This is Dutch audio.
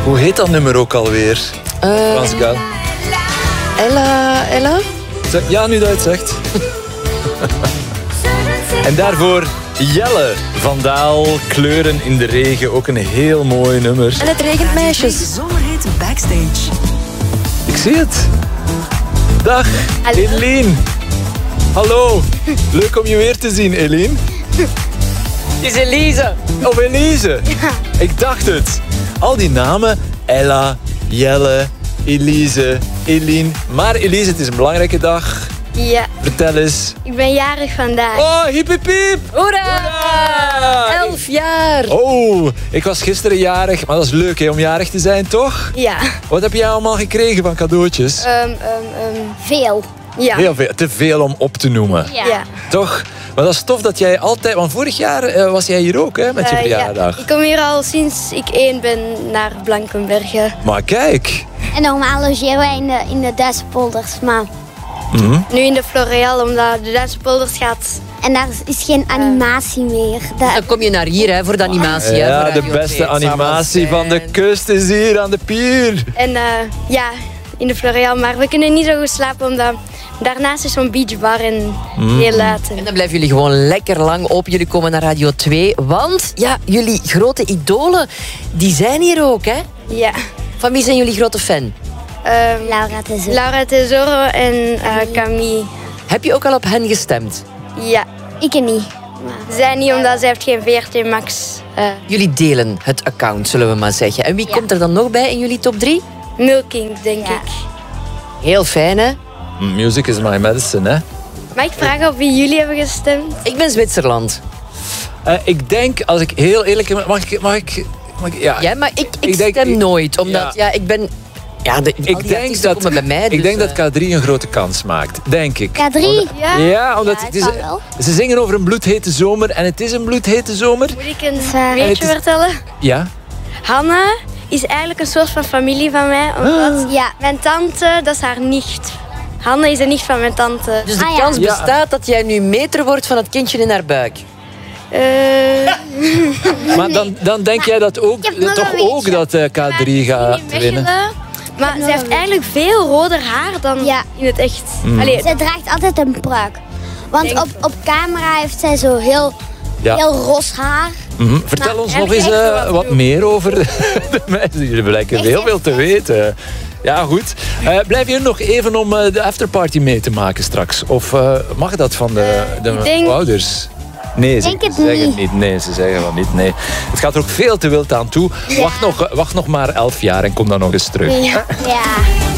Hoe heet dat nummer ook alweer? Frans Gal. Ella? Ja, nu dat je het zegt. En daarvoor Jelle van Daal, Kleuren in de regen. Ook een heel mooi nummer. En het regent, meisjes. Zomerhit Backstage. Ik zie het. Dag, Hallo. Eline. Hallo. Leuk om je weer te zien, Eline. Het is Elise. Of Elise. Ik dacht het. Al die namen. Ella, Jelle, Elise, Eline. Maar Elise, het is een belangrijke dag. Ja, Vertel eens. ik ben jarig vandaag. Oh, hiep hiep hiep. Hoera! 11 jaar. Oh, ik was gisteren jarig. Maar dat is leuk hè, om jarig te zijn, toch? Ja. Wat heb jij allemaal gekregen van cadeautjes? Veel. Ja. Heel veel. Te veel om op te noemen. Ja. Toch? Maar dat is tof dat jij altijd... Want vorig jaar was jij hier ook, hè, met je verjaardag. Ja. Ik kom hier al sinds ik 1 ben naar Blankenberge. Maar kijk. En normaal logeren wij in de Duitse polders, maar... Nu in de Floreal, omdat de Duitse polders gaat... En daar is geen animatie meer. Dan kom je naar hier hè, voor de animatie. Hè, Ja, voor de Radio beste 2. animatie van de kust is hier aan de pier. En ja, in de Floreal. Maar we kunnen niet zo goed slapen, omdat daarnaast is zo'n beachbar en heel laat. En dan blijven jullie gewoon lekker lang op. Jullie komen naar Radio 2. Want ja, jullie grote idolen, die zijn hier ook, hè? Ja. Van wie zijn jullie grote fan? Laura Tesoro. Laura Tesoro en Camille. Heb je ook al op hen gestemd? Ja. Ik niet. Zij niet, omdat zij heeft geen VRT Max. Jullie delen het account, zullen we maar zeggen. En wie komt er dan nog bij in jullie top 3? Milking, denk ik. Heel fijn, hè? Music is my medicine, hè? Mag ik vragen op wie jullie hebben gestemd? Ik ben Zwitserland. Ik denk, als ik heel eerlijk ben... Mag ik ja. Ja, maar ik denk- stem nooit. Omdat, ja, ik ben... Ja, Ik denk dat, komen bij mij. ik dus, denk dat K3 een grote kans maakt. Denk ik. K3? Ja. Ja, omdat het is, kan wel. ze zingen over een bloedhete zomer en het is een bloedhete zomer. Moet ik een waar. weetje Het is- vertellen? Ja. Hanna is eigenlijk een soort van familie van mij. Omdat Ja. mijn tante, dat is haar nicht. Hanna is de nicht van mijn tante. Dus de Ah, ja. kans Ja. bestaat dat jij nu meter wordt van het kindje in haar buik. Maar dan denk jij dat ook, ik heb nog toch een ook weetje. dat K3 gaat winnen? Maar ze heeft eigenlijk veel roder haar dan Ja. in het echt. Allee, Zij draagt altijd een pruik. Want Denk- op camera heeft zij zo heel ros haar. Vertel Nou, ons er nog is eens echt wel wat wat te doen. meer over de meisjes. Jullie blijken Echt, heel veel te weten. Ja, goed. Blijf je nog even om de afterparty mee te maken straks? Of mag dat van de ik denk- ouders? Nee, ze Denk het zeggen niet. niet. Nee, ze zeggen van niet. Nee. Het gaat er ook veel te wild aan toe. Wacht nog maar 11 jaar en kom dan nog eens terug. Ja.